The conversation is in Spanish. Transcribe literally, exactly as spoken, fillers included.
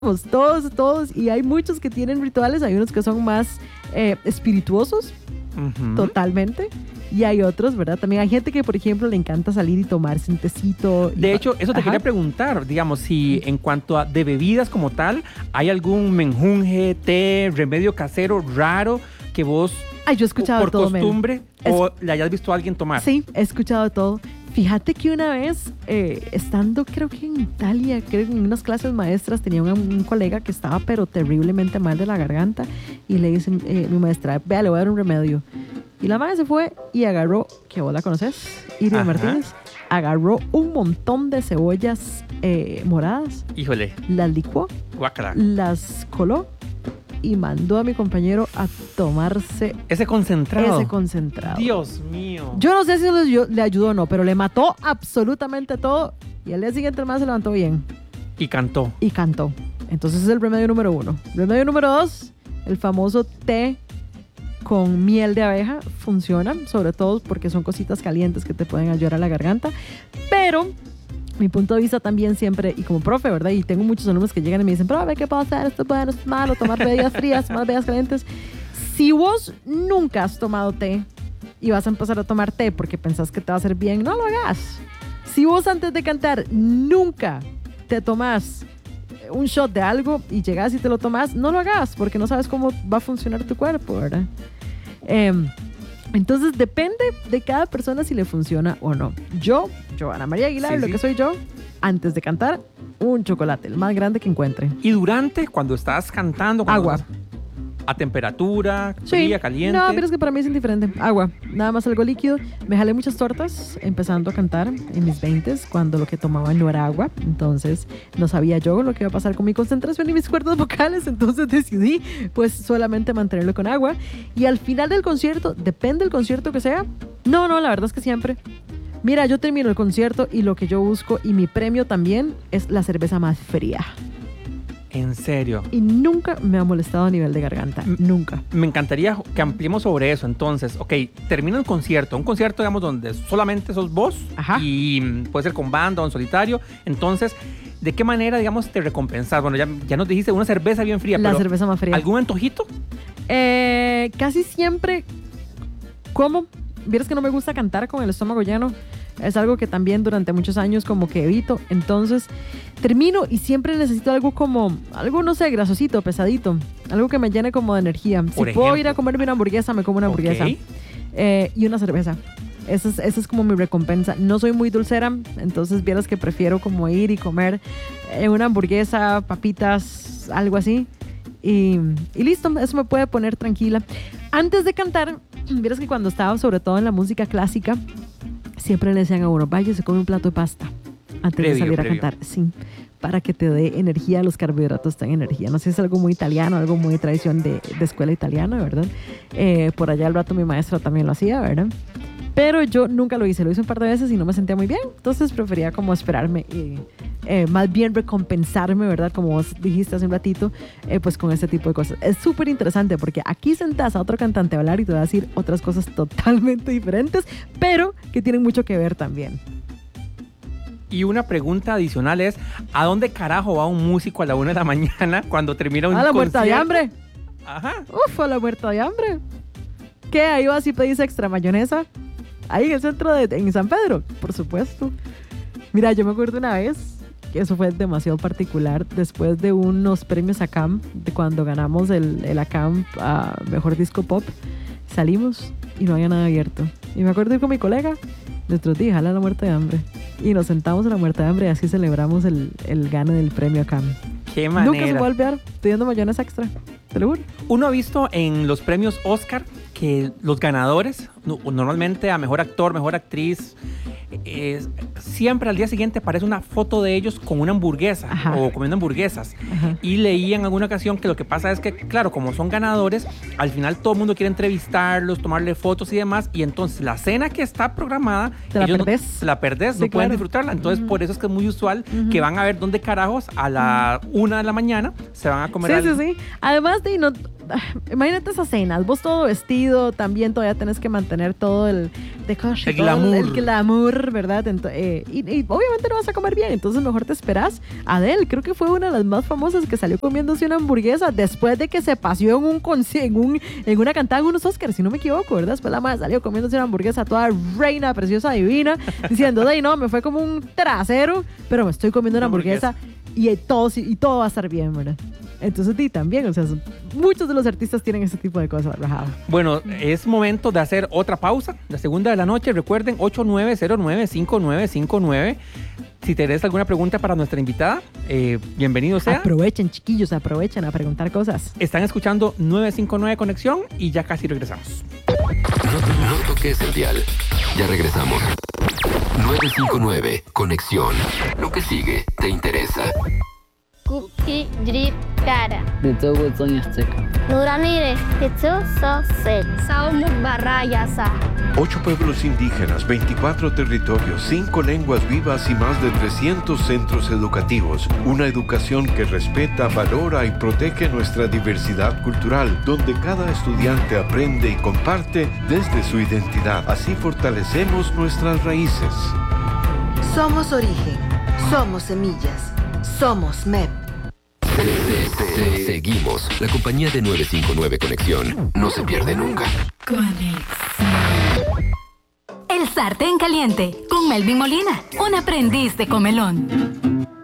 todos, todos, y hay muchos que tienen rituales, hay unos que son más eh, espirituosos, uh-huh. totalmente, y hay otros, ¿verdad? También hay gente que, por ejemplo, le encanta salir y tomarse un tecito. De hecho, eso te Ajá. quería preguntar, digamos, si en cuanto a de bebidas como tal, ¿hay algún menjunje, té, remedio casero raro que vos, Ay, yo he escuchado por todo, costumbre, es... o le hayas visto a alguien tomar? Sí, he escuchado todo. Fíjate que una vez, eh, estando creo que en Italia, creo que en unas clases maestras, tenía un, un colega que estaba pero terriblemente mal de la garganta y le dice, eh, mi maestra, vea, le voy a dar un remedio. Y la madre se fue y agarró, que vos la conoces, Iria Martínez, agarró un montón de cebollas eh, moradas. Híjole. Las licuó. Guácala. Las coló y mandó a mi compañero a tomarse ese concentrado. Ese concentrado. Dios mío. Yo no sé si le, le ayudó o no, pero le mató absolutamente todo y al día siguiente el man se levantó bien. Y cantó. Y cantó. Entonces es el remedio número uno. Remedio número dos, el famoso té con miel de abeja. Funciona, sobre todo porque son cositas calientes que te pueden ayudar a la garganta. Pero mi punto de vista también siempre, y como profe, ¿verdad? Y tengo muchos alumnos que llegan y me dicen, profe, ¿qué puedo hacer? Esto es bueno, esto es malo, tomar bebidas frías, tomar bebidas calientes. Si vos nunca has tomado té y vas a empezar a tomar té porque pensás que te va a hacer bien, no lo hagas. Si vos antes de cantar nunca te tomás un shot de algo y llegas y te lo tomás, no lo hagas porque no sabes cómo va a funcionar tu cuerpo, ¿verdad? Eh, Entonces depende de cada persona si le funciona o no. Yo, Joana María Aguilar, sí, lo sí. que soy yo, antes de cantar, un chocolate, el más grande que encuentre. ¿Y durante, cuando estás cantando? Cuando Agua. Estás a temperatura, fría, sí. caliente. No, pero es que para mí es indiferente. Agua, nada más algo líquido. Me jalé muchas tortas empezando a cantar en mis veintes, cuando lo que tomaba no era agua. Entonces no sabía yo lo que iba a pasar con mi concentración y mis cuerdas vocales. Entonces decidí pues solamente mantenerlo con agua. Y al final del concierto, depende del concierto que sea. No, no, la verdad es que siempre. Mira, yo termino el concierto y lo que yo busco y mi premio también es la cerveza más fría. ¿En serio? Y nunca me ha molestado a nivel de garganta. M- nunca. Me encantaría que ampliemos sobre eso. Entonces, ok, termina el concierto. Un concierto, digamos, donde solamente sos vos. Ajá. Y puede ser con banda o en solitario. Entonces, ¿de qué manera, digamos, te recompensas? Bueno, ya, ya nos dijiste una cerveza bien fría. La pero cerveza más fría. ¿algún antojito? Eh, casi siempre como. Vieras que no me gusta cantar con el estómago lleno. Es algo que también durante muchos años como que evito. Entonces termino y siempre necesito algo como, algo no sé, grasosito, pesadito. Algo que me llene como de energía. Por si ejemplo. puedo ir a comerme una hamburguesa, me como una hamburguesa. Okay. Eh, y una cerveza. Esa es, esa es como mi recompensa. No soy muy dulcera, entonces vieras que prefiero como ir y comer eh, una hamburguesa, papitas, algo así. Y, y listo, eso me puede poner tranquila. Antes de cantar, vieras que cuando estaba sobre todo en la música clásica, siempre le decían a uno, vaya, se come un plato de pasta antes previo, de salir previo. a cantar. Sí, para que te dé energía, los carbohidratos te dan energía. No sé si es algo muy italiano, algo muy tradición de, de escuela italiana, ¿verdad? Eh, por allá al rato mi maestra también lo hacía, ¿verdad? Pero yo nunca lo hice, lo hice un par de veces y no me sentía muy bien, entonces prefería como esperarme y eh, más bien recompensarme, ¿verdad? Como vos dijiste hace un ratito, eh, pues con este tipo de cosas. Es súper interesante porque aquí sentás a otro cantante a hablar y te va a decir otras cosas totalmente diferentes, pero que tienen mucho que ver también. Y una pregunta adicional es, ¿a dónde carajo va un músico a la una de la mañana cuando termina un concierto? A la muerta de hambre. Ajá. Uf, a la muerta de hambre. ¿Qué? Ahí vas y pedís extra mayonesa. Ahí en el centro de en San Pedro, por supuesto. Mira, yo me acuerdo una vez que eso fue demasiado particular. Después de unos premios A C A M, de cuando ganamos el, el A C A M a Mejor Disco Pop, salimos y no había nada abierto. Y me acuerdo ir con mi colega, nuestros días, jala la muerte de hambre. Y nos sentamos en la muerte de hambre y así celebramos el, el gane del premio A C A M. Qué manera. Nunca se me va a olvidar pidiendo mayonesa extra, te lo juro. Uno ha visto en los premios Oscar que los ganadores, normalmente a mejor actor, mejor actriz, eh, siempre al día siguiente aparece una foto de ellos con una hamburguesa. Ajá. O comiendo hamburguesas. Ajá. Y leí en alguna ocasión que lo que pasa es que, claro, como son ganadores, al final todo el mundo quiere entrevistarlos, tomarle fotos y demás, y entonces la cena que está programada, te la ellos perdés. No, la perdés, sí, no pueden claro. disfrutarla. Entonces, uh-huh. por eso es que es muy usual uh-huh. que van a ver dónde carajos a la una de la mañana se van a comer Sí, algo. sí, sí. Además de no, imagínate esas cenas, vos todo vestido, también todavía tenés que mantener todo el decoration, el glamour, el, el glamour, ¿verdad? Ent- eh, y, y obviamente no vas a comer bien, entonces mejor te esperas. Adele, creo que fue una de las más famosas que salió comiéndose una hamburguesa después de que se paseó en, un, en, un, en una cantada en unos Oscars, si no me equivoco, ¿verdad? Después la madre salió comiéndose una hamburguesa toda reina, preciosa, divina, diciendo, de no, me fue como un trasero, pero me estoy comiendo una hamburguesa, hamburguesa. Y, todo, y todo va a estar bien, ¿verdad? Entonces, sí, también, o sea, son, muchos de los artistas tienen ese tipo de cosas, ¿verdad? Bueno, es momento de hacer otra pausa, la segunda de la noche. Recuerden, ocho nueve cero nueve, cinco nueve cinco nueve. Si tenés alguna pregunta para nuestra invitada, eh, bienvenido sea. Aprovechen, chiquillos, aprovechen a preguntar cosas. Están escuchando nueve cinco nueve Conexión y ya casi regresamos. No, no toques el dial. Ya regresamos. nueve cinco nueve Conexión. Lo que sigue te interesa. Cookie Drip Cara. Dito Butson Azteca. Nuranire, Tetsu Sosel. Saumuk Barrayasa. Ocho pueblos indígenas, veinticuatro territorios, cinco lenguas vivas y más de trescientos centros educativos. Una educación que respeta, valora y protege nuestra diversidad cultural, donde cada estudiante aprende y comparte desde su identidad. Así fortalecemos nuestras raíces. Somos origen, somos semillas, somos M E P. Seguimos. La compañía de nueve cinco nueve Conexión no se pierde nunca. El sartén caliente con Melvin Molina, un aprendiz de comelón.